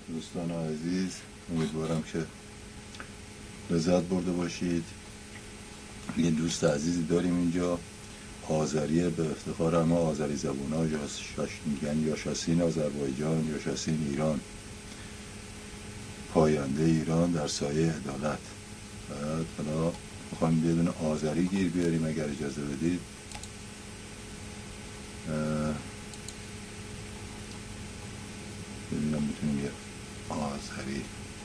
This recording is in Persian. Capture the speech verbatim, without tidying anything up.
دوستان عزیز، امیدوارم که لذت برده باشید. یه دوست عزیزی داریم اینجا، آذریه، به افتخار همه آذری زبون ها، میگن یاشاسین آذربایجان، یاشاسین ایران، پاینده ایران در سایه عدالت. بعد حالا میخوایم بدون آذری گیر بیاریم اگر اجازه بدید. ببینم میتونیم یه آذری